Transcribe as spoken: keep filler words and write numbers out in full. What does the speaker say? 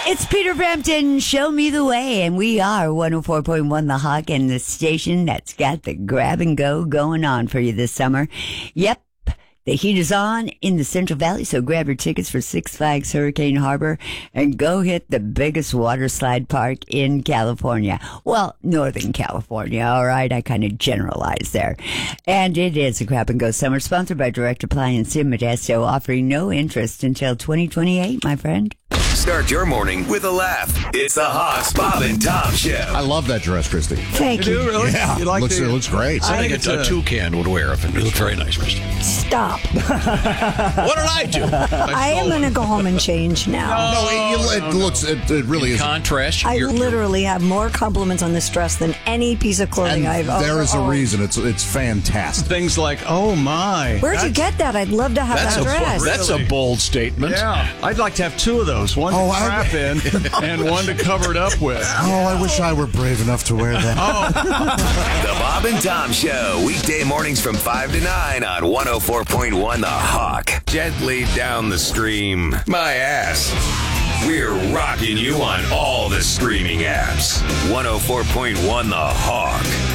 It's Peter Frampton, Show Me the Way, and we are one oh four point one The Hawk, and the station that's got the grab and go going on for you this summer. Yep. The heat is on in the Central Valley, so grab your tickets for Six Flags Hurricane Harbor and go hit the biggest water slide park in California. Well, Northern California, all right? I kind of generalize there. And it is a grab and go summer sponsored by Direct Appliance in Modesto, offering no interest until twenty twenty-eight, my friend. Start your morning with a laugh. It's the Hawks, Bob and Tom Show. I love that dress, Christy. Thank you. You do, really? Yeah, You like looks, the, it looks great. I I think think a, a it's a- toucan would wear it. It look very nice, Christy. Stop. What did I do? I am going to go home and change now. no, it, it looks, it, it really is. Contrast. I you're- literally have more compliments on this dress than any piece of clothing And I've ever there is a owned. reason. It's it's fantastic. Things like, oh my. Where'd you get that? I'd love to have That's that a dress. that's a bold statement. Yeah, I'd like to have two of those. One to Oh, I- crap in and one to cover it up with. Oh, I wish I were brave enough to wear that. The Bob and Tom Show, weekday mornings from five to nine on one oh four point one The Hawk. Gently down the stream, my ass. We're rocking you on all the streaming apps. one oh four point one The Hawk.